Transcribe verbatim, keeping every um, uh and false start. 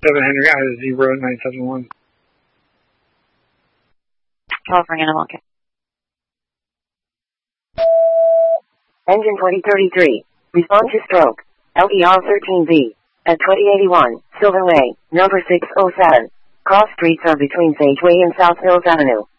seven Henry, I zero nine seven one. California Animal, okay. Engine twenty thirty-three. Respond to stroke. L E R thirteen B. At twenty eighty-one, Silver Way, number six oh seven. Cross streets are between Sageway and South Hills Avenue.